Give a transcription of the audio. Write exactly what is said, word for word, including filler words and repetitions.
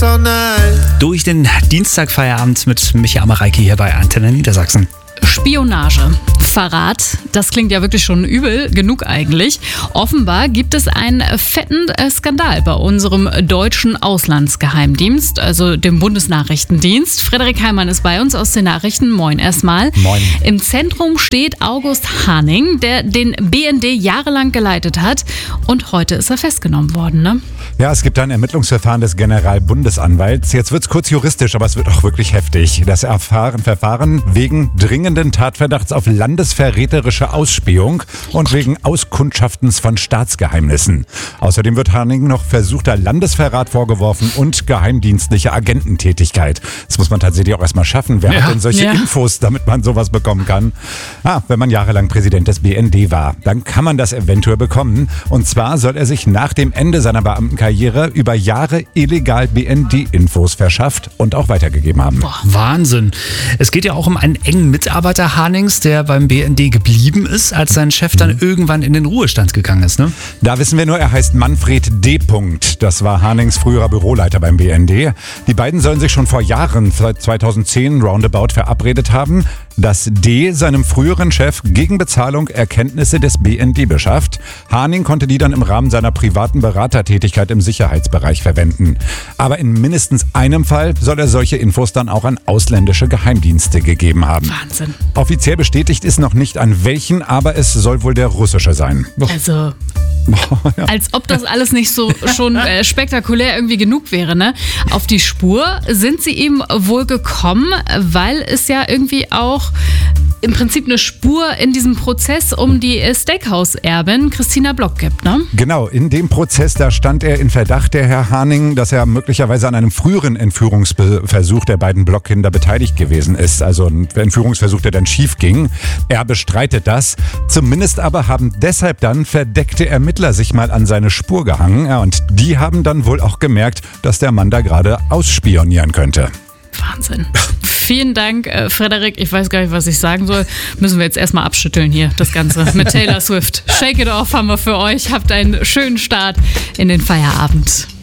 all night. Durch den Dienstagfeierabend mit Micha Amareike hier bei Antenne Niedersachsen. Spionage, Verrat, das klingt ja wirklich schon übel genug eigentlich. Offenbar gibt es einen fetten Skandal bei unserem deutschen Auslandsgeheimdienst, also dem Bundesnachrichtendienst. Frederik Heimann ist bei uns aus den Nachrichten. Moin erstmal. Moin. Im Zentrum steht August Haning, der den B N D jahrelang geleitet hat. Und heute ist er festgenommen worden, ne? Ja, es gibt ein Ermittlungsverfahren des Generalbundesanwalts. Jetzt wird's kurz juristisch, aber es wird auch wirklich heftig. Das Erfahren, Verfahren wegen dringenden Tatverdachts auf landesverräterische Ausspähung und wegen Auskundschaftens von Staatsgeheimnissen. Außerdem wird Haning noch versuchter Landesverrat vorgeworfen und geheimdienstliche Agententätigkeit. Das muss man tatsächlich auch erstmal schaffen. Wer Ja. hat denn solche Ja. Infos, damit man sowas bekommen kann? Ah, wenn man jahrelang Präsident des B N D war, dann kann man das eventuell bekommen. Und zwar soll er sich nach dem Ende seiner Beamtenkarriere über Jahre illegal B N D-Infos verschafft und auch weitergegeben haben. Wahnsinn. Es geht ja auch um einen engen Mitarbeiter Hanings, der beim B N D geblieben ist, als sein Chef dann irgendwann in den Ruhestand gegangen ist, ne? Da wissen wir nur, er heißt Manfred D. Das war Hanings früherer Büroleiter beim B N D. Die beiden sollen sich schon vor Jahren, seit zweitausendzehn roundabout, verabredet haben, dass D. seinem früheren Chef gegen Bezahlung Erkenntnisse des B N D beschafft. Haning konnte die dann im Rahmen seiner privaten Beratertätigkeit im Sicherheitsbereich verwenden. Aber in mindestens einem Fall soll er solche Infos dann auch an ausländische Geheimdienste gegeben haben. Wahnsinn. Offiziell bestätigt ist noch nicht an welchen, aber es soll wohl der russische sein. Also, als ob das alles nicht so schon äh, spektakulär irgendwie genug wäre, ne? Auf die Spur sind sie ihm wohl gekommen, weil es ja irgendwie auch im Prinzip eine Spur in diesem Prozess um die Steakhouse-Erbin Christina Block gibt, ne? Genau, in dem Prozess, da stand er in Verdacht, der Herr Haning, dass er möglicherweise an einem früheren Entführungsversuch der beiden Blockkinder beteiligt gewesen ist. Also ein Entführungsversuch, der dann schief ging. Er bestreitet das. Zumindest aber haben deshalb dann verdeckte Ermittler sich mal an seine Spur gehangen. Ja, und die haben dann wohl auch gemerkt, dass der Mann da gerade ausspionieren könnte. Wahnsinn. Vielen Dank, äh, Frederik. Ich weiß gar nicht, was ich sagen soll. Müssen wir jetzt erstmal abschütteln hier, das Ganze mit Taylor Swift. Shake it off haben wir für euch. Habt einen schönen Start in den Feierabend.